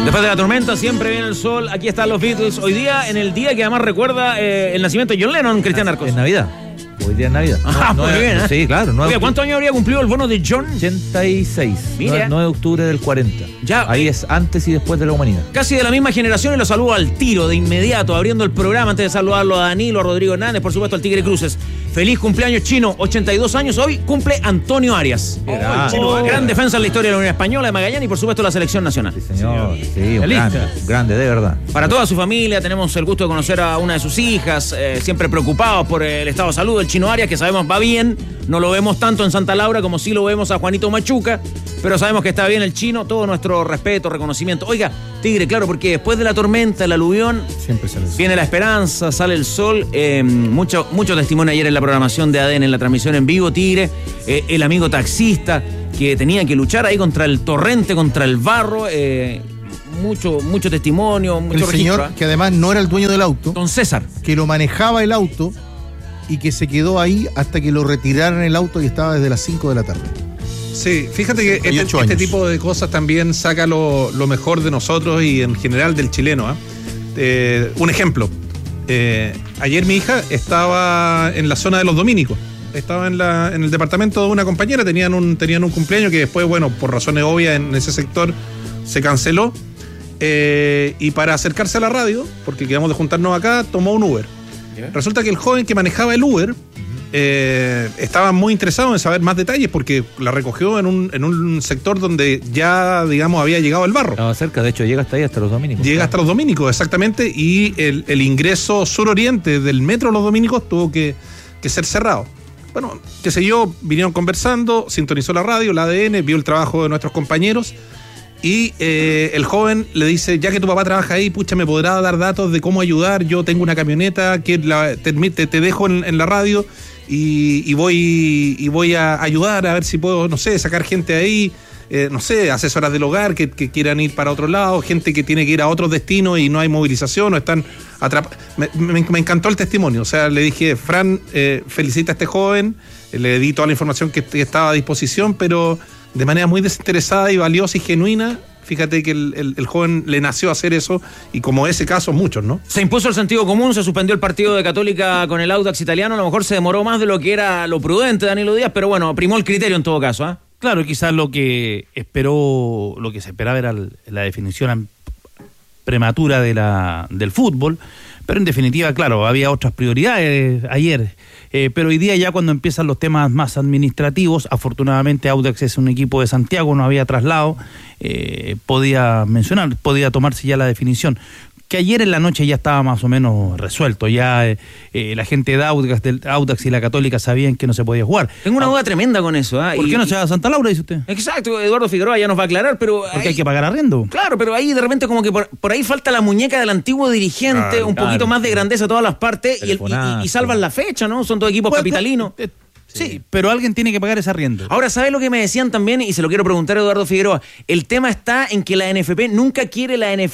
Después de la tormenta siempre viene el sol. Aquí están los Beatles. Hoy día, en el día que además recuerda el nacimiento de John Lennon, Cristian Arcos. En Navidad. Hoy día es Navidad. Muy bien, ¿eh? Sí, claro. Oiga, ¿cuántos años habría cumplido el bono de John? 86. Mira. 9 de octubre del 40. Ya. Ahí es antes y después de la humanidad. Casi de la misma generación y lo saludo al tiro, de inmediato, abriendo el programa, antes de saludarlo a Danilo, a Rodrigo Hernández, por supuesto al Tigre Cruces. Feliz cumpleaños, Chino, 82 años. Hoy cumple Antonio Arias. Gran defensa en la historia de la Unión Española, de Magallanes y por supuesto la selección nacional. Sí, señor. Sí, un grande, de verdad. Para toda su familia, tenemos el gusto de conocer a una de sus hijas, siempre preocupados por el estado de salud del Chino Arias, que sabemos va bien. No lo vemos tanto en Santa Laura como sí lo vemos a Juanito Machuca, pero sabemos que está bien el Chino. Todo nuestro respeto, reconocimiento. Oiga, Tigre, claro, porque después de la tormenta, el aluvión, siempre sale el sol. Viene la esperanza, sale el sol. Mucho testimonio ayer en la programación de ADN, en la transmisión en vivo, Tigre. El amigo taxista que tenía que luchar ahí contra el torrente, contra el barro. Mucho testimonio, mucho registro. El señor que además no era el dueño del auto. Don César. Que lo manejaba el auto y que se quedó ahí hasta que lo retiraran el auto y estaba desde las 5 de la tarde. Sí, fíjate que este tipo de cosas también saca lo mejor de nosotros y en general del chileno. Un ejemplo. Ayer mi hija estaba en la zona de los dominicos. Estaba en el departamento de una compañera. Tenían un cumpleaños que después, bueno, por razones obvias en ese sector se canceló. Y para acercarse a la radio, porque quedamos de juntarnos acá, tomó un Uber. Resulta que el joven que manejaba el Uber estaba muy interesado en saber más detalles porque la recogió en un sector donde ya, digamos, había llegado el barro. Estaba cerca, de hecho, llega hasta ahí, hasta los Dominicos. Llega hasta los Dominicos, exactamente, y el ingreso suroriente del metro Los Dominicos tuvo que ser cerrado. Bueno, qué sé yo, vinieron conversando, sintonizó la radio, la ADN, vio el trabajo de nuestros compañeros. Y el joven le dice, ya que tu papá trabaja ahí, pucha, ¿me podrá dar datos de cómo ayudar? Yo tengo una camioneta que te dejo en la radio y voy a ayudar a ver si puedo, no sé, sacar gente ahí, no sé, asesoras del hogar que quieran ir para otro lado, gente que tiene que ir a otros destinos y no hay movilización o están atrapados. Me encantó el testimonio, o sea, le dije, Fran, felicita a este joven, le di toda la información que estaba a disposición, pero de manera muy desinteresada y valiosa y genuina. Fíjate que el joven le nació a hacer eso y como ese caso muchos, ¿no? Se impuso el sentido común, se suspendió el partido de Católica con el Audax italiano, a lo mejor se demoró más de lo que era lo prudente Danilo Díaz, pero bueno, primó el criterio en todo caso, ¿eh? Claro, quizás lo que se esperaba era la definición prematura del fútbol, pero en definitiva, claro, había otras prioridades ayer. Pero hoy día ya cuando empiezan los temas más administrativos, afortunadamente Audax es un equipo de Santiago, no había traslado, podía tomarse ya la definición, que ayer en la noche ya estaba más o menos resuelto, ya la gente de Audax y la Católica sabían que no se podía jugar. Tengo una duda tremenda con eso. ¿Por qué no se va a Santa Laura, dice usted? Exacto, Eduardo Figueroa ya nos va a aclarar, pero... Porque hay que pagar arriendo. Claro, pero ahí de repente como que por ahí falta la muñeca del antiguo dirigente, poquito más de grandeza a todas las partes y salvan la fecha, ¿no? Son dos equipos capitalinos. Sí, pero alguien tiene que pagar ese arriendo. Ahora, ¿sabes lo que me decían también? Y se lo quiero preguntar a Eduardo Figueroa. El tema está en que la NFP nunca quiere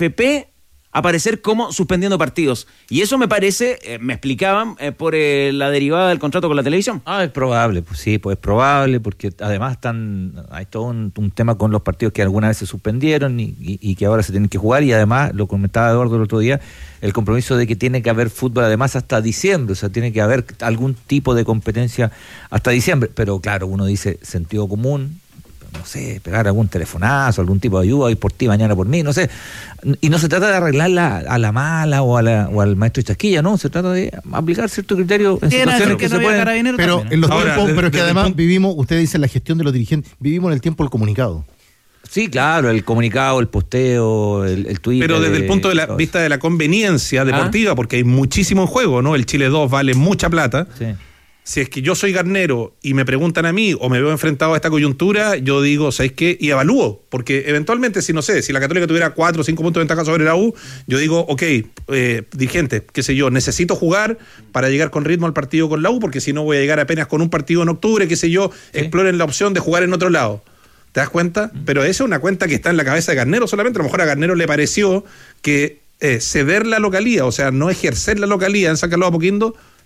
aparecer como suspendiendo partidos. Y eso me parece, me explicaban, por la derivada del contrato con la televisión. Es probable, pues sí, pues es probable, porque además hay todo un tema con los partidos que alguna vez se suspendieron y que ahora se tienen que jugar, y además, lo comentaba Eduardo el otro día, el compromiso de que tiene que haber fútbol además hasta diciembre, o sea, tiene que haber algún tipo de competencia hasta diciembre, pero claro, uno dice sentido común, no sé, pegar algún telefonazo, algún tipo de ayuda, hoy por ti, mañana por mí, no sé. Y no se trata de arreglarla a la mala o al maestro Chasquilla, no, se trata de aplicar cierto criterio en situaciones que se pueden. Pero en los tiempos, pero es que además vivimos, usted dice la gestión de los dirigentes, vivimos en el tiempo del comunicado. Sí, claro, el comunicado, el posteo, el Twitter. Pero desde el punto de vista de la conveniencia deportiva, porque hay muchísimo en juego, ¿no? El Chile 2 vale mucha plata. Sí. Si es que yo soy Garnero y me preguntan a mí o me veo enfrentado a esta coyuntura, yo digo, ¿sabes qué? Y evalúo, porque eventualmente, si la Católica tuviera 4 o 5 puntos de ventaja sobre la U, yo digo, ok, dirigente, qué sé yo, necesito jugar para llegar con ritmo al partido con la U, porque si no voy a llegar apenas con un partido en octubre, qué sé yo, ¿sí? Exploren la opción de jugar en otro lado. ¿Te das cuenta? Pero esa es una cuenta que está en la cabeza de Garnero solamente. A lo mejor a Garnero le pareció que ceder la localía, o sea, no ejercer la localía en San Carlos de Apoquindo,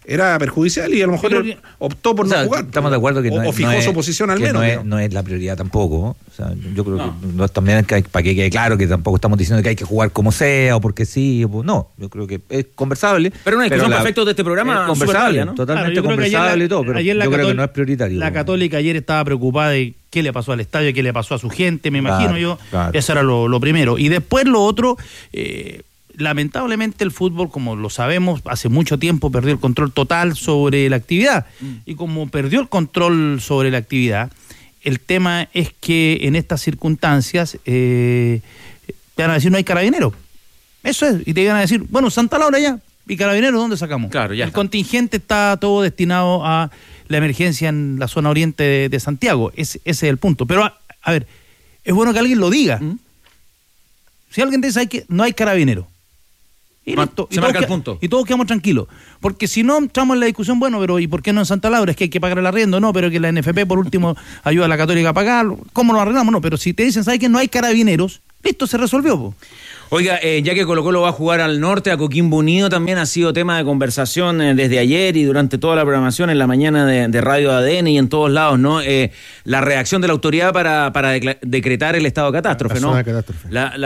era perjudicial y a lo mejor Creo que- optó por O sea, no jugar. estamos de acuerdo que o fijó su posición al que menos. No es, digamos. no es la prioridad tampoco. ¿no? O sea, yo creo que también para que quede claro que tampoco estamos diciendo que hay que jugar como sea o porque sí. No, yo creo que es conversable. Pero una discusión para efectos de este programa es súper conversable, válida, ¿no? totalmente Claro, yo creo que ayer conversable y todo, pero ayer la yo creo que Catól- no es prioritario. La Católica ayer estaba preocupada de qué le pasó al estadio, qué le pasó a su gente, me imagino Claro, yo. claro. Eso era lo primero. Y después lo otro, lamentablemente el fútbol, como lo sabemos, hace mucho tiempo perdió el control total sobre la actividad. Y como perdió el control sobre la actividad, el tema es que en estas circunstancias te van a decir no hay carabineros. Eso es. Y te van a decir, bueno, Santa Laura ya. ¿Y carabineros dónde sacamos? Claro, ya el está. contingente está todo destinado a la emergencia en la zona oriente de Santiago. Ese es el punto. Pero, a ver, es bueno que alguien lo diga. Si alguien dice que no hay carabineros. Y listo. Se marca el punto. Y todos quedamos tranquilos. Porque si no entramos en la discusión, bueno, pero ¿y por qué no en Santa Laura? Es que hay que pagar el arriendo, no, pero que la NFP por último ayuda a la Católica a pagarlo. ¿Cómo lo arreglamos? No, pero si te dicen, ¿sabes que no hay carabineros? Listo, se resolvió, po. Oiga, ya que Colo-Colo va a jugar al norte, a Coquimbo Unido, también ha sido tema de conversación desde ayer y durante toda la programación en la mañana de Radio ADN y en todos lados, ¿no? La reacción de la autoridad para decretar el estado de catástrofe, La ¿no? zona de catástrofe.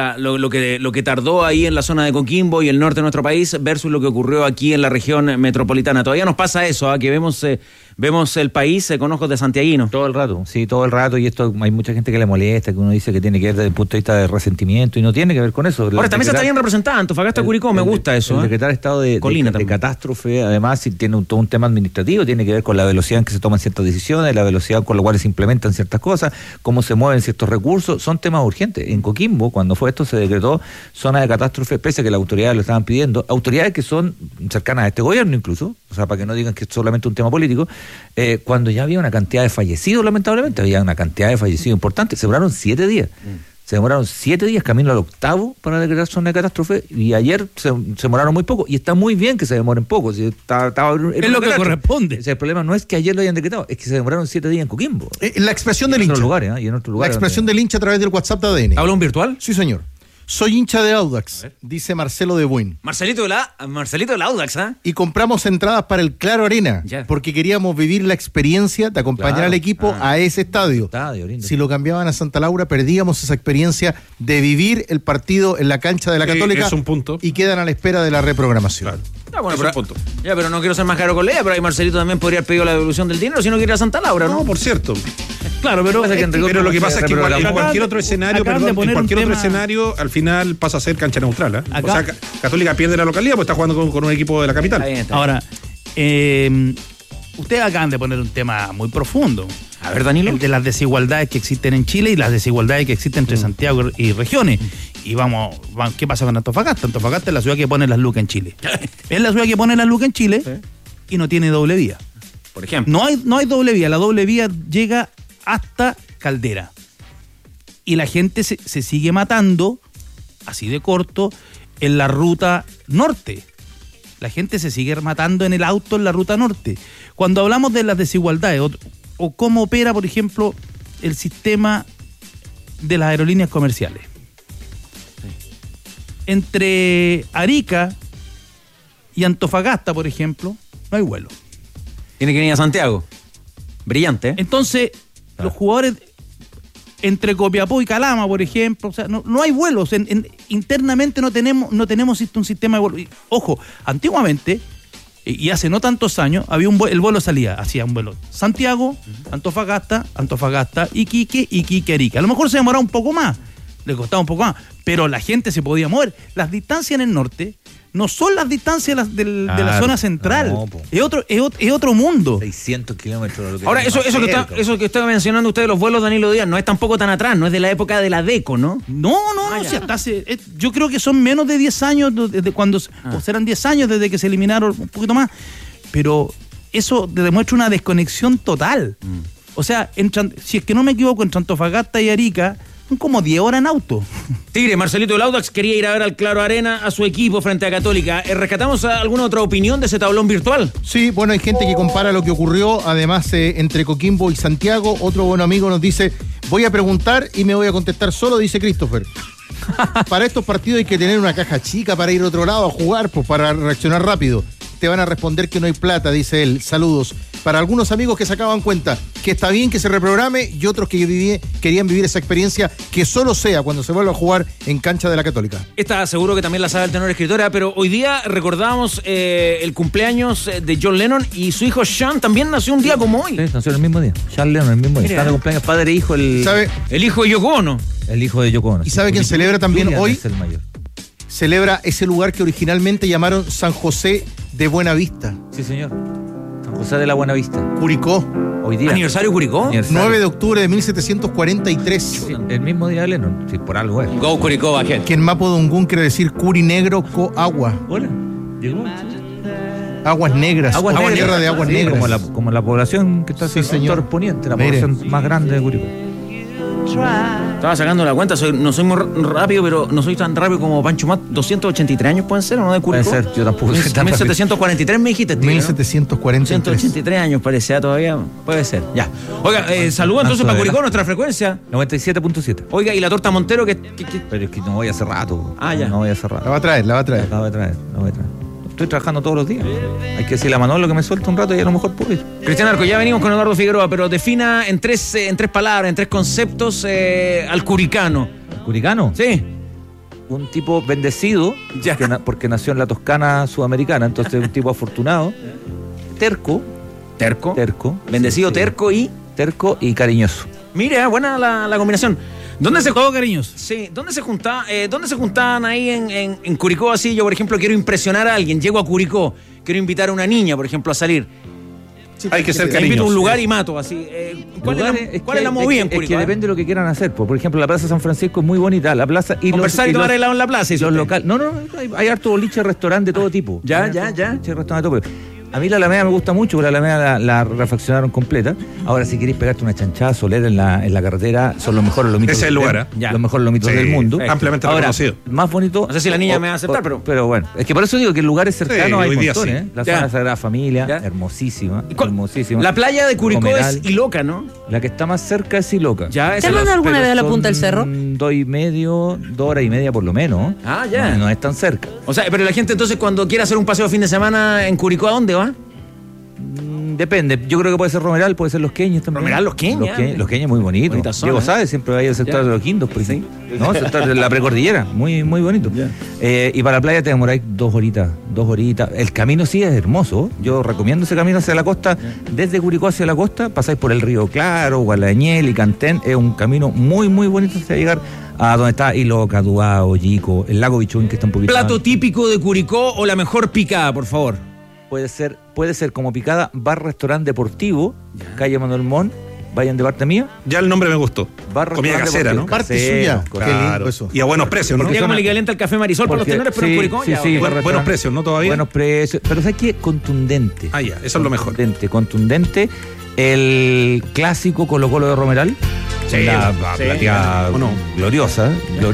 Lo que tardó ahí en la zona de Coquimbo y el norte de nuestro país versus lo que ocurrió aquí en la región metropolitana. Todavía nos pasa eso, que vemos el país con ojos de santiaguino. Todo el rato, sí, todo el rato, y esto hay mucha gente que le molesta, que uno dice que tiene que ver desde el punto de vista de resentimiento, y no tiene que ver con eso. Ahora, también se está bien representada, Antofagasta, Curicó, me gusta eso. El decretar estado de Colina también. catástrofe, además, si tiene todo un tema administrativo, tiene que ver con la velocidad en que se toman ciertas decisiones, la velocidad con la cual se implementan ciertas cosas, cómo se mueven ciertos recursos, son temas urgentes. En Coquimbo, cuando fue esto, se decretó zona de catástrofe, pese a que las autoridades lo estaban pidiendo, autoridades que son cercanas a este gobierno incluso, o sea, para que no digan que es solamente un tema político, cuando ya había una cantidad de fallecidos, lamentablemente, había una cantidad de fallecidos importante, se demoraron 7 días. Se demoraron 7 días, camino al octavo, para decretar zona de catástrofe, y ayer se demoraron muy poco, y está muy bien que se demoren poco. Si Es lo que corresponde. O sea, el problema no es que ayer lo hayan decretado, es que se demoraron 7 días en Coquimbo. La expresión del Y en hincha. otros lugares, y en otros La lugares. expresión del hincha a través del WhatsApp de ADN. ¿Habla un virtual? Sí, señor. Soy hincha de Audax, dice Marcelo de Buin. Marcelito del Audax, ¿ah? Y compramos entradas para el Claro Arena, Ya. porque queríamos vivir la experiencia de acompañar Claro. al equipo a ese estadio. Lindo. Si lo cambiaban a Santa Laura, perdíamos esa experiencia de vivir el partido en la cancha de la Sí, Católica, es un punto. y quedan a la espera de la reprogramación. Claro. Bueno, Es pero, un punto. ya, pero no quiero ser más caro con Lea, pero ahí Marcelito también podría haber pedido la devolución del dinero si no quiere ir a Santa Laura, ¿no? No, por cierto. Claro, pero Pero lo que pasa es que en cualquier otro escenario, acaban de perdón, en poner cualquier un otro tema- escenario, al final pasa a ser cancha neutral. ¿Eh? Acá- O sea, Católica pierde la localidad porque está jugando con un equipo de la capital. Está bien, está bien. Ahora, ustedes acaban de poner un tema muy profundo. A ver, Danilo. El de las desigualdades que existen en Chile y las desigualdades que existen entre Santiago y regiones. Y vamos, ¿qué pasa con Antofagasta? Antofagasta es la ciudad que pone las lucas en Chile. Es la ciudad que pone las lucas en Chile y no tiene doble vía. Por ejemplo. No hay doble vía. La doble vía llega hasta Caldera. Y la gente se sigue matando, así de corto, en la ruta norte. La gente se sigue matando en el auto en la ruta norte. Cuando hablamos de las desigualdades o cómo opera, por ejemplo, el sistema de las aerolíneas comerciales. Entre Arica y Antofagasta, por ejemplo, no hay vuelo. Tiene que venir a Santiago. Brillante, ¿eh? Entonces, los jugadores entre Copiapó y Calama, por ejemplo, o sea, no hay vuelos. Internamente no tenemos un sistema de vuelo. Y, ojo, antiguamente, y hace no tantos años, había el vuelo salía, hacía un vuelo Santiago, Antofagasta, Iquique, Arica. A lo mejor se demoraba un poco más, le costaba un poco más, pero la gente se podía mover. Las distancias en el norte no son las distancias de la Claro, zona central. no, po. es otro mundo. 600 kilómetros. Ahora, eso que estaba mencionando usted de los vuelos, Danilo Díaz, no es tampoco tan atrás, no es de la época de la DECO, ¿no? No, ya. si hasta yo creo que son menos de 10 años desde cuando, o serán 10 años desde que se eliminaron, un poquito más, pero eso demuestra una desconexión total. O sea, si es que no me equivoco, entre Antofagasta y Arica, son como 10 horas en auto. Tigre, Marcelito del Audax quería ir a ver al Claro Arena a su equipo frente a Católica. ¿Rescatamos alguna otra opinión de ese tablón virtual? Sí, bueno, hay gente que compara lo que ocurrió, además, entre Coquimbo y Santiago. Otro buen amigo nos dice, voy a preguntar y me voy a contestar solo, dice Christopher. Para estos partidos hay que tener una caja chica para ir a otro lado a jugar, pues para reaccionar rápido. te van a responder que no hay plata, dice él. Saludos. Para algunos amigos que sacaban cuenta que está bien que se reprograme y otros que querían vivir esa experiencia que solo sea cuando se vuelva a jugar en cancha de la Católica. Esta seguro que también la sabe el tenor escritora, pero hoy día recordamos el cumpleaños de John Lennon y su hijo Sean también nació un día como hoy. Sí, nació el mismo día. Sean Lennon el mismo día. Están de cumpleaños padre e hijo. ¿Sabe? El hijo de Yoko Ono. El hijo de Yoko Ono. ¿Y sabe quién celebra también Julian hoy? Es el mayor. Celebra ese lugar que originalmente llamaron San José de Buenavista. Sí, señor. San José de la Buenavista. Curicó. Hoy día. ¿Aniversario Curicó? 9 de octubre de 1743. Sí, el mismo día de Lennon. Sí, por algo es. Go Curicó, bajé. Que en Mapo Dungún quiere decir curi negro co agua. Hola. Llegó. Aguas negras. Aguas Agua negras. tierra de aguas Sí, negras. como la población que está Sí, en el sector señor. poniente, la Mire. población más grande de Curicó. Estaba sacando la cuenta, no soy muy rápido, pero no soy tan rápido como Pancho Mat. 283 años pueden ser, ¿o no? De Curicó. Puede ser, yo tampoco soy tan 1743 me dijiste, tío, ¿no? 1743. 183 años parece, todavía puede ser. Ya. Oiga, saludo entonces para Curicó, nuestra frecuencia. 97.7. Oiga, y la torta Montero que Pero es que no voy hace rato. Ah, ya. No voy hace rato. La va a traer, la va a traer. La voy a traer. Estoy trabajando todos los días. Hay que decirle a Manolo que me suelta un rato y a lo mejor puedo ir. Cristian Arco, ya venimos con Eduardo Figueroa, pero defina en tres palabras, en tres conceptos al curicano. ¿Curicano? Sí. Un tipo bendecido, Ya. porque nació en la Toscana sudamericana, entonces un tipo afortunado, terco, Bendecido, sí, terco y... terco y cariñoso. Mire, buena la combinación. ¿Dónde se Todo cariños. Sí, ¿dónde se juntaban ahí en Curicó? Así, yo, por ejemplo, quiero impresionar a alguien, llego a Curicó, quiero invitar a una niña, por ejemplo, a salir. Hay que ser Te invito a cariñoso. un lugar y mato, así. ¿Cuál es la movida en Curicó? Es que depende de lo que quieran hacer. Por ejemplo, la Plaza San Francisco es muy bonita, la plaza y Conversar y tomar helado en la plaza. los locales. No, hay harto boliche, restaurante de todo tipo. Ya. Boliche, restaurante de todo tipo. A mí la Alameda me gusta mucho, porque la Alameda la refaccionaron completa. Ahora, si queréis pegarte una chanchada solera en la carretera, son los mejores lomitos. Ese es el lugar, ¿eh? Los mejores lomitos Sí, del mundo. ampliamente Ahora, reconocido. más bonito. No sé si la niña me va a aceptar, pero bueno. Es que por eso digo que en lugares cercanos Sí, hay hoy día montones, sí. ¿eh? La Ya. zona Sagrada Familia, Ya. hermosísima. ¿Y cuál- Hermosísima. La playa de Curicó Comeral. es Iloca, ¿no? La que está más cerca es Iloca. Ya, ¿Te esa han es la- mandado alguna Pero vez a la son punta del cerro? 2 horas y media por lo menos. Ah, ya. No es tan cerca. O sea, pero la gente entonces cuando quiere hacer un paseo fin de semana en Curicó, ¿a dónde va? Depende. Yo creo que puede ser Romeral, puede ser Los Queños también. Romeral, Los Queños. Los Queños muy bonito. Bonita zona, Diego ¿eh? sabe, siempre va a ir al sector Ya. de Los Quintos, por Sí. ejemplo. No, el sector de la precordillera. Muy, muy bonito. Ya. Y para la playa te demoráis 2 horitas. El camino sí es hermoso. Yo recomiendo ese camino hacia la costa. Desde Curicó hacia la costa, pasáis por el río Claro, Gualañel y Cantén. Es un camino muy, muy bonito hasta llegar a donde está Iloca, Duao, Yico, el lago Bichún, que está un poquito Plato más. típico de Curicó o la mejor picada, por favor. Puede ser como picada, bar restaurante deportivo, calle Manuel Montt, vayan de parte mía. Ya el nombre me gustó. Bar Comida restaurante casera, ¿no? deportivo. Parte Casero, suya. correcto. Qué lindo eso. Y a buenos precios, ¿no? Sería como el equivalente al Café Marisol para los tenores, pero en Curicó ya. sí, ok. bar Buenos precios, ¿no? Todavía. Buenos precios. Pero ¿sabes qué? Contundente. Ah, ya, eso es lo mejor. Contundente. El clásico Colo-Colo de Romeral. Sí, la sí, plateada ¿o no? gloriosa.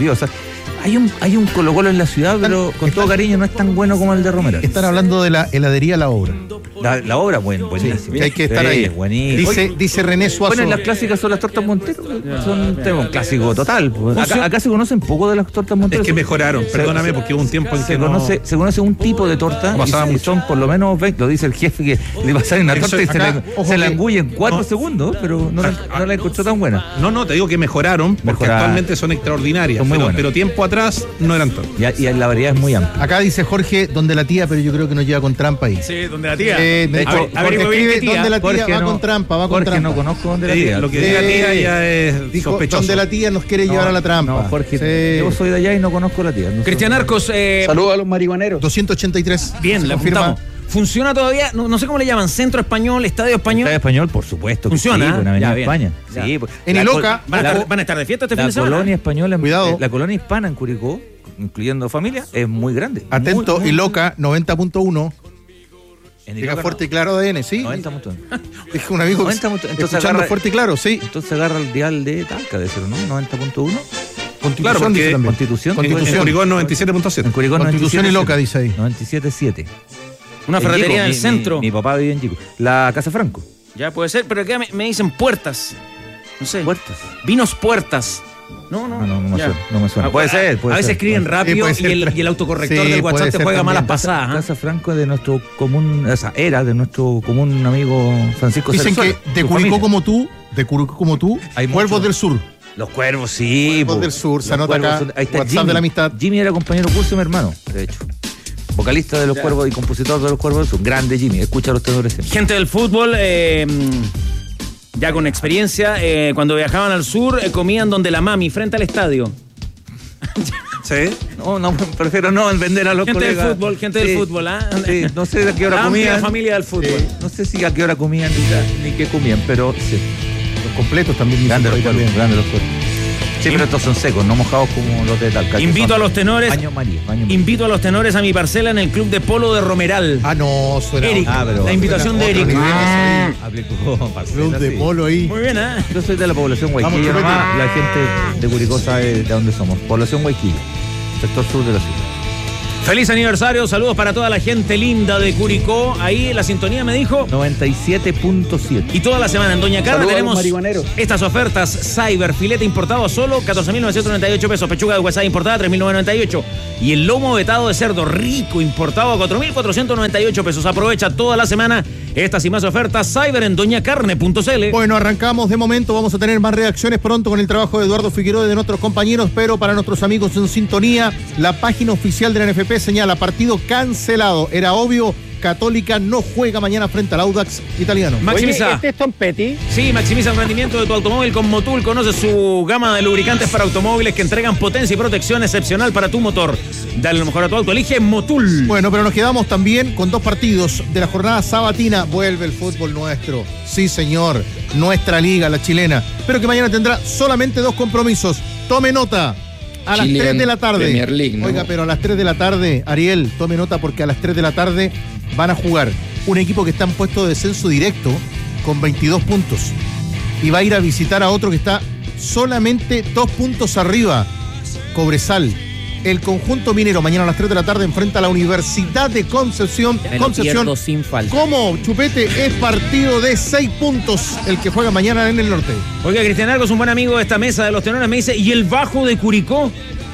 Hay un Colo-Colo en la ciudad, pero con todo cariño no es tan bueno como el de Romeral. Están hablando de la heladería La Obra. La obra, buenísima. Que hay que estar ahí. Buenísima. Dice René Suazo. Bueno, y las clásicas son las tortas Montero. Son un clásico total. Acá se conocen poco de las tortas Montero. Es que mejoraron, perdóname, porque hubo un tiempo en que se conoce un tipo de torta Pasaba y mucho. son por lo menos 20, lo dice el jefe, que le pasaron una Eso torta y acá, ojo se la que- engulle en 4 no. segundos, pero no la encontró tan buena. No, te digo que mejoraron, porque Mejoraron. actualmente son extraordinarias. Son muy pero, buenas. pero tiempo atrás no eran tanto. Y la variedad es muy amplia. Acá dice Jorge, donde la tía, pero yo creo que nos lleva con trampa ahí. Sí, donde la tía. De hecho, a ver, Jorge bien, escribe, ¿qué tía? donde la tía Jorge va no- con trampa, va con Jorge trampa. no conozco dónde la Sí, tía. lo que diga tía ya es Dijo, sospechoso. donde la tía nos quiere llevar a la trampa. No, Jorge, Sí. yo soy de allá y no conozco la tía. No sé. Cristian Arcos, Saludos a los marihuaneros. 283. bien, Se la confirma. apuntamos. ¿Funciona todavía? No sé cómo le llaman, Centro Español, Estadio Español. Estadio Español, por supuesto. que Funciona, sí, buena avenida ya, bien. España. Ya. Sí, pues, En la Iloca, col- ¿Van a, la- estar, van a estar de fiesta este fin La de semana? colonia española, Cuidado. la colonia hispana en Curicó, incluyendo familia, es muy grande. Atento, Muy, muy- Iloca 90.1. En Llega Iloca, fuerte y claro ADN, ¿sí? 90 mucho. Dijo un amigo. 90 mucho. Entonces Escuchando agarra- fuerte y claro, sí. Entonces agarra el dial de Talca, de ser, ¿no? 90.1. Constitución Claro, porque- dice también. Constitución. En Constitución. Curicó en En 97.7. Curicó Constitución y Loca, dice ahí. 97.7. Una En ferretería Yico, del mi- centro. Mi papá vive en Yico. La Casa Franco. Ya puede ser, pero acá me dicen puertas. No sé. Puertas. Vinos Puertas. No me ya. suena, no me suena. Puede ser. A veces escriben rápido puede ser. y el autocorrector Sí, del puede WhatsApp te ser juega también. malas pasadas. Casa Franco de nuestro común, era de nuestro común amigo Francisco Dicen Cerzuela, que de su Curicó familia. como tú, Hay Cuervos mucho. del Sur. Los Cuervos, sí. Cuervos po. del Sur, se Los anota Cuervos acá, ahí está WhatsApp Jimmy. de la amistad. Jimmy era compañero de curso de mi hermano, de hecho. Vocalista de los Cuervos y compositor de los Cuervos del Sur. Grande Jimmy, escucha a los tenores siempre. Gente del fútbol, ya con experiencia, cuando viajaban al sur, comían donde la mami, frente al estadio. Sí. No, prefiero no vender a los Gente colegas. del fútbol, ¿ah? Sí, no sé a qué hora La amplia comían. familia del fútbol. No sé si a qué hora comían ni qué comían, pero sí. Los completos también. dicen Grandes por los ahí Cuervos, también. grandes los Cuervos. Sí, pero estos son secos, no mojados como los de Talca. que Invito son a los tenores. Baño María. Invito a los tenores a mi parcela en el club de polo de Romeral. Ah, no, suena. Eric, pero- la invitación de Otro Eric. nivel, eso Aplicó parcela, Club de sí. polo ahí. Muy bien, ¿eh? Yo soy de la población Vamos, Guayquillo Chupete. nomás. La gente de Curicó sabe de dónde somos. Población Guayquillo, sector sur de la ciudad. Feliz aniversario, saludos para toda la gente linda de Curicó. Ahí la sintonía me dijo. 97.7. Y toda la semana en Doña Carla Saludos a los tenemos marihuaneros. estas ofertas. Cyber, filete importado a solo 14.998 pesos. Pechuga de huesada importada 3.998. Y el lomo vetado de cerdo rico importado a 4.498 pesos. Aprovecha toda la semana estas y más ofertas. Cyber en doñacarne.cl. Bueno, arrancamos de momento, vamos a tener más reacciones pronto con el trabajo de Eduardo Figueroa y de nuestros compañeros, pero para nuestros amigos en sintonía, la página oficial de la NFP señala partido cancelado. Era obvio, Católica no juega mañana frente al Audax italiano. Maximiza. Oye, ¿este es Tom Petty? Sí, maximiza el rendimiento de tu automóvil con Motul. Conoce su gama de lubricantes para automóviles que entregan potencia y protección excepcional para tu motor. Dale lo mejor a tu auto. Elige Motul. Bueno, pero nos quedamos también con dos partidos de la jornada sabatina. Vuelve el fútbol nuestro. Sí, señor. Nuestra liga, la chilena. Pero que mañana tendrá solamente dos compromisos. Tome nota. A las Chilean 3 de la tarde. Premier League, ¿no? Oiga, pero a las 3 de la tarde, Ariel, tome nota porque a las 3 de la tarde van a jugar un equipo que está en puesto de descenso directo con 22 puntos. Y va a ir a visitar a otro que está solamente 2 puntos arriba. Cobresal. El conjunto minero mañana a las 3 de la tarde enfrenta a la Universidad de Concepción. Concepción. sin falta. ¿Cómo, Chupete? Es partido de 6 puntos el que juega mañana en el norte. Oiga, Cristian Argos, un buen amigo de esta mesa de los tenores, me dice, ¿y el bajo de Curicó?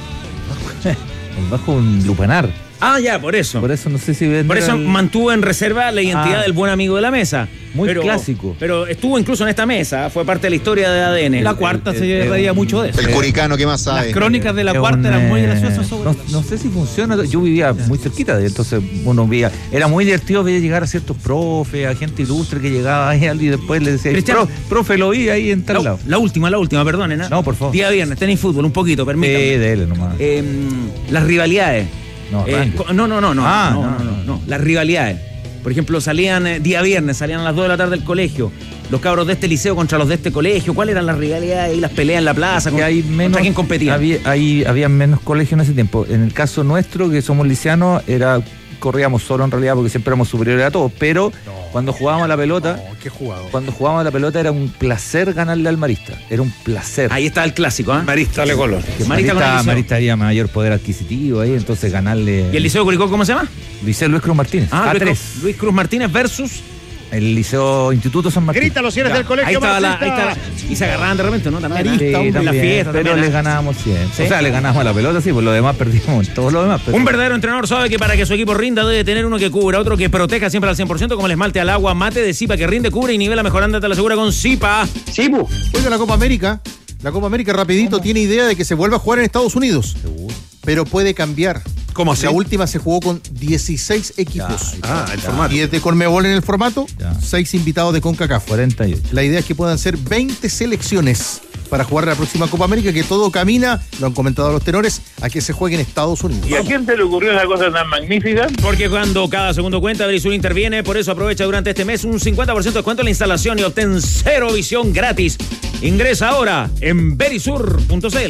Bajo un lupanar. Ah, ya, por eso. Por eso no sé si vender Por eso al- mantuvo en reserva la identidad Ah. del buen amigo de la mesa. Muy clásico. Pero estuvo incluso en esta mesa, fue parte de la historia de ADN. La cuarta se reía mucho de eso. El curicano, ¿qué más sabe? Las crónicas de la Es cuarta un, eran muy graciosas sobre no sé si funciona. Yo vivía muy cerquita de entonces uno veía. Era muy divertido ver llegar a ciertos profes, a gente ilustre que llegaba ahí y después le decía, Cristiano. profe, lo vi ahí en tal lado. La última, perdonen. No, por favor. Día viernes, tenéis fútbol, un poquito, Sí, permítanme. dele nomás. Las rivalidades. No, arranque. No. Las rivalidades. Por ejemplo, salían día viernes, salían a las 2 de la tarde del colegio. Los cabros de este liceo contra los de este colegio. ¿Cuáles eran las rivalidades y las peleas en la plaza? Que hay menos, ¿Contra quién competían? había menos colegios en ese tiempo. En el caso nuestro, que somos liceanos, corríamos solo en realidad porque siempre éramos superiores a todos. Pero cuando jugábamos a la pelota, qué jugador. cuando jugábamos a la pelota era un placer ganarle al Marista. Era un placer. Ahí está el clásico, ¿ah? Marista le color. Que Marista con el Liceo. Marista había mayor poder adquisitivo ahí, entonces ganarle. ¿Y el Liceo de Curicó cómo se llama? Liceo Luis Cruz Martínez. A3. Luis Cruz Martínez versus. El Liceo Instituto San Martín. Grítalo si eres del colegio. Ahí estaba Marxista. y se agarraban de repente, ¿no? También. Marista, Sí, hombre, en la también, fiesta. pero también, les ¿ah? ganábamos siempre. ¿Sí? O sea, le ganábamos a la pelota, sí, pues lo demás perdimos en todo lo demás. Pero Un verdadero entrenador sabe que para que su equipo rinda debe tener uno que cubra, otro que proteja siempre al 100%, como el esmalte al agua mate de Zipa, que rinde, cubre y nivela mejorando, te lo asegura con Zipa. Sí, bu. Oiga, la Copa América rapidito tiene idea de que se vuelva a jugar en Estados Unidos. Pero puede cambiar. ¿Cómo así? La última se jugó con 16 equipos. El formato. 10 de Conmebol en el formato, Ya. 6 invitados de CONCACAF. 48. La idea es que puedan ser 20 selecciones para jugar la próxima Copa América, que todo camina, lo han comentado los tenores, a que se juegue en Estados Unidos. ¿Y a quién se le ocurrió esa cosa tan magnífica? Porque cuando cada segundo cuenta, Verisur interviene, por eso aprovecha durante este mes un 50% de descuento en la instalación y obtén cero visión gratis. Ingresa ahora en verisur.cl.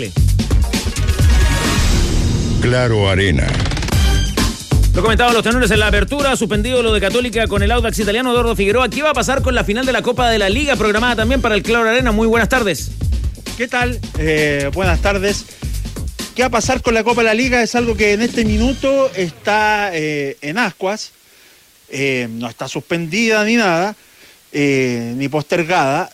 Claro Arena. Lo comentaban los tenores en la apertura, suspendido lo de Católica con el Audax italiano. Eduardo Figueroa, ¿qué va a pasar con la final de la Copa de la Liga programada también para el Claro Arena? Muy buenas tardes. ¿Qué tal? Buenas tardes. ¿Qué va a pasar con la Copa de la Liga? Es algo que en este minuto está en ascuas. No está suspendida ni nada, ni postergada.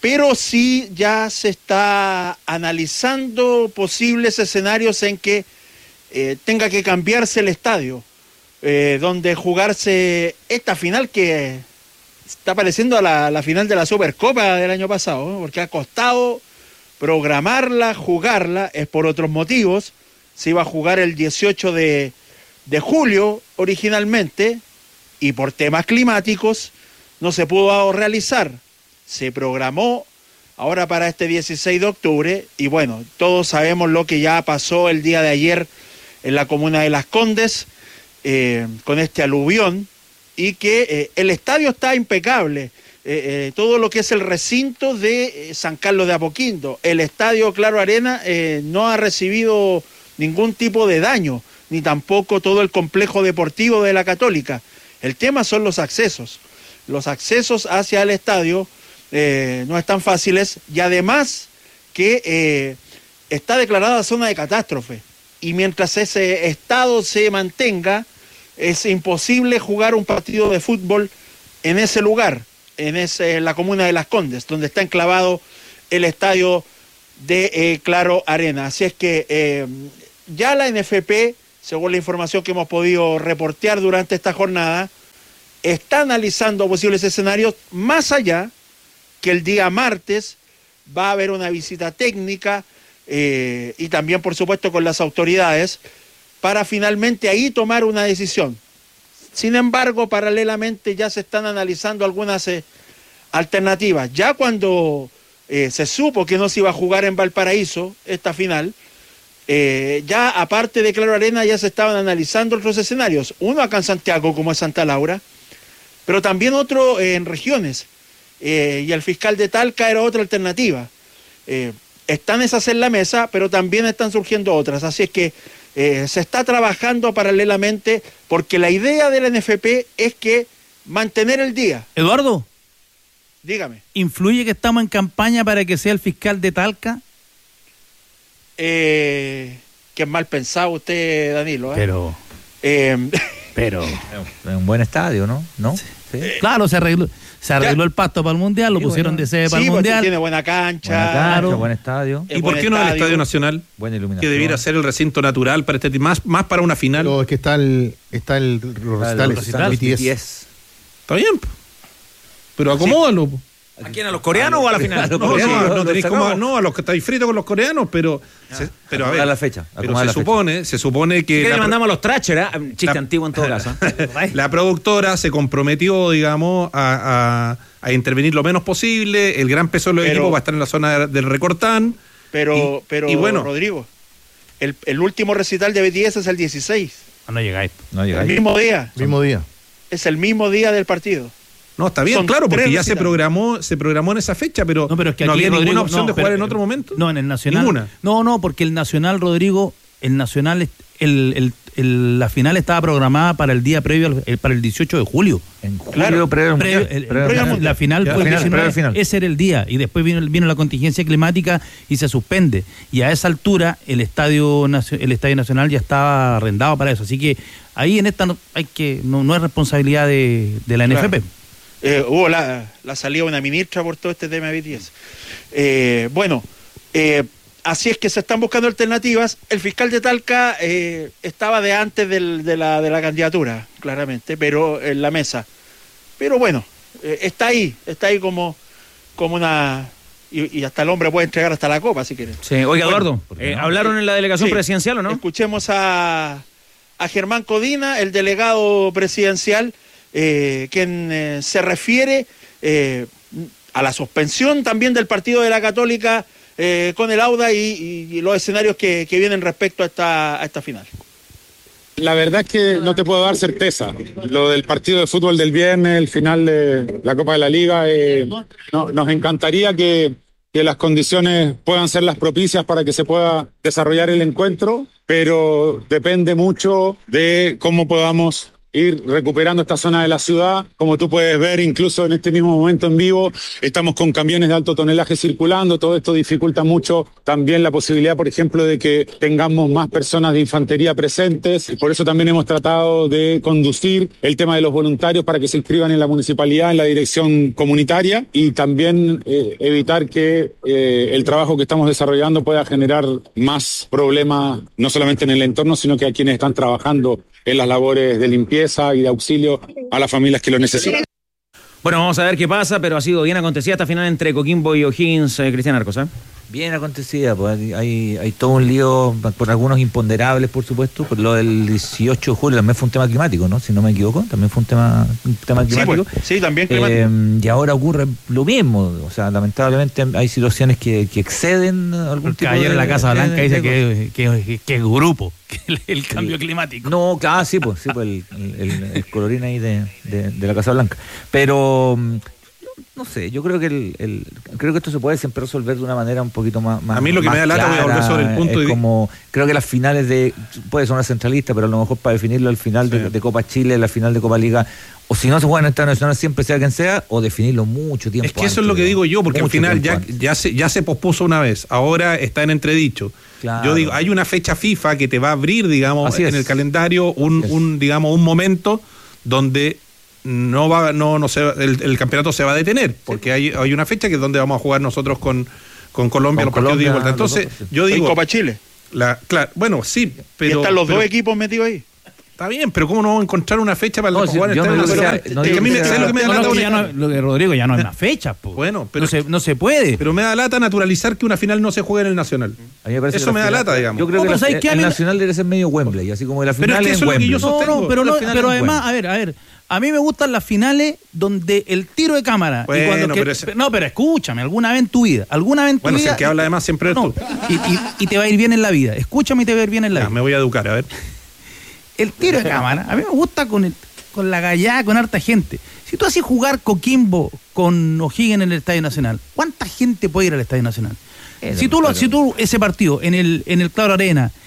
pero sí ya se está analizando posibles escenarios en que tenga que cambiarse el estadio, donde jugarse esta final que está pareciendo a la final de la Supercopa del año pasado, ¿no? Porque ha costado programarla, jugarla, es por otros motivos. Se iba a jugar el 18 de julio originalmente y por temas climáticos no se pudo realizar. Se programó ahora para este 16 de octubre y bueno, todos sabemos lo que ya pasó el día de ayer en la comuna de Las Condes con este aluvión y que el estadio está impecable. Todo lo que es el recinto de San Carlos de Apoquindo, el estadio Claro Arena no ha recibido ningún tipo de daño, ni tampoco todo el complejo deportivo de la Católica. El tema son los accesos. Los accesos hacia el estadio no están fáciles y además que está declarada zona de catástrofe y mientras ese estado se mantenga es imposible jugar un partido de fútbol en ese lugar, en la comuna de Las Condes, donde está enclavado el estadio de Claro Arena. Así es que ya la NFP, según la información que hemos podido reportear durante esta jornada, está analizando posibles escenarios, más allá que el día martes va a haber una visita técnica y también, por supuesto, con las autoridades, para finalmente ahí tomar una decisión. Sin embargo, paralelamente ya se están analizando algunas alternativas. Ya cuando se supo que no se iba a jugar en Valparaíso esta final, ya aparte de Claro Arena ya se estaban analizando otros escenarios. Uno acá en Santiago, como es Santa Laura, pero también otro en regiones. Y el fiscal de Talca era otra alternativa. Están esas en la mesa, pero también están surgiendo otras. Así es que se está trabajando paralelamente porque la idea de la NFP es que mantener el día. Eduardo, dígame. ¿Influye que estamos en campaña para que sea el fiscal de Talca? Qué mal pensado usted, Danilo. Pero es un buen estadio, ¿no? Sí. Claro, se arregló el pasto para el Mundial, lo pusieron de sede para el Mundial. Tiene buena cancha. Claro. Buen estadio. ¿Y por qué no el Estadio Nacional? Buena iluminación. Que debiera ser el recinto natural para más para una final. Pero es que está el recital BTS. Está bien. Pero acomódalo. Sí. ¿A quién? ¿A los coreanos o a la final? No tenéis como a los que estáis fritos con los coreanos, pero a ver, la fecha. Pero se supone que le mandamos a los Thrasher, chiste antiguo en todo caso. La productora se comprometió, digamos, a intervenir lo menos posible. El gran peso de los equipos va a estar en la zona del Recortán. Pero bueno, Rodrigo, el último recital de BTS es el 16. No llegáis. El mismo día. Es el mismo día del partido. No, está bien, claro, porque ya se programó en esa fecha, pero es que no aquí, había Rodrigo, ninguna opción de jugar en otro momento. No, en el Nacional. Ninguna. No, porque el Nacional, Rodrigo, la final estaba programada para el día previo, para el 18 de julio. En julio, previo la final fue el 19, ese era el día, y después vino la contingencia climática y se suspende. Y a esa altura el Estadio Nacional ya estaba arrendado para eso. Así que ahí en esta no es responsabilidad de la NFP. Hubo la salida de una ministra por todo este tema de BTS. Así es que se están buscando alternativas. El fiscal de Talca estaba de antes de la candidatura, claramente, pero en la mesa. Pero bueno, está ahí como una... Y hasta el hombre puede entregar hasta la copa, si quieren. Sí, oiga, Eduardo, ¿hablaron en la delegación presidencial o no? Escuchemos a Germán Codina, el delegado presidencial, quien se refiere a la suspensión también del partido de la Católica con el Auda y los escenarios que vienen respecto a esta final. La verdad es que no te puedo dar certeza. Lo del partido de fútbol del viernes, el final de la Copa de la Liga, nos encantaría que las condiciones puedan ser las propicias para que se pueda desarrollar el encuentro, pero depende mucho de cómo podamos ir recuperando esta zona de la ciudad. Como tú puedes ver, incluso en este mismo momento en vivo, estamos con camiones de alto tonelaje circulando. Todo esto dificulta mucho también la posibilidad, por ejemplo, de que tengamos más personas de infantería presentes. Y por eso también hemos tratado de conducir el tema de los voluntarios para que se inscriban en la municipalidad, en la dirección comunitaria, y también evitar que el trabajo que estamos desarrollando pueda generar más problemas, no solamente en el entorno, sino que a quienes están trabajando en las labores de limpieza y de auxilio a las familias que lo necesitan. Bueno, vamos a ver qué pasa, pero ha sido bien acontecida esta final entre Coquimbo y O'Higgins, Cristian Arcos, ¿eh? Bien acontecida, pues hay todo un lío por algunos imponderables, por supuesto, por lo del 18 de julio también fue un tema climático, ¿no? Si no me equivoco, también fue un tema climático. Sí, pues, sí, también climático. Y ahora ocurre lo mismo, o sea, lamentablemente hay situaciones que exceden algún tipo de... Ayer en la Casa Blanca dice que es grupo, que el cambio climático. No, claro, sí, pues el colorín ahí de la Casa Blanca. Pero... no sé, yo creo que creo que esto se puede siempre resolver de una manera un poquito más a mí lo que me da lata, voy a volver sobre el punto es como, creo que las finales puede sonar centralista, pero a lo mejor para definirlo al final de Copa Chile, la final de Copa Liga, o si no se juega en esta nacional siempre sea quien sea, o definirlo mucho tiempo es que eso es lo que digo yo, porque al final ya se pospuso una vez, ahora está en entredicho. Claro. Yo digo, hay una fecha FIFA que te va a abrir, digamos, en el calendario un momento donde el campeonato se va a detener, porque hay una fecha que es donde vamos a jugar nosotros con Colombia los partidos de vuelta. Entonces, yo digo... ¿En Copa Chile? Claro, bueno, sí, pero... ¿Y están los dos equipos metidos ahí? Está bien, pero ¿cómo no vamos a encontrar una fecha para jugar en el Rodrigo, ya no hay una fecha, po. Bueno, pero no se puede. Pero me da lata naturalizar que una final no se juegue en el Nacional. Eso me da lata, digamos. Yo creo que el Nacional debe ser medio Wembley, así como la final es Wembley. Pero además, a ver, a mí me gustan las finales donde el tiro de cámara. Bueno, pero escúchame, alguna vez en tu vida. Bueno, si el que habla además siempre es tú. Y te va a ir bien en la vida. Escúchame y te va a ir bien en la vida. Me voy a educar, a ver. El tiro de cámara, a mí me gusta con la gallada, con harta gente. Si tú haces jugar Coquimbo con O'Higgins en el Estadio Nacional, ¿cuánta gente puede ir al Estadio Nacional? Si tú ese partido en el Claro Arena